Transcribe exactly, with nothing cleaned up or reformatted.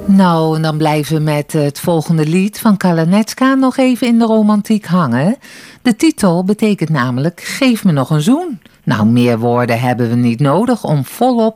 Nou, en dan blijven we met het volgende lied van Kalanetska nog even in de romantiek hangen. De titel betekent namelijk Geef me nog een zoen. Nou, meer woorden hebben we niet nodig om volop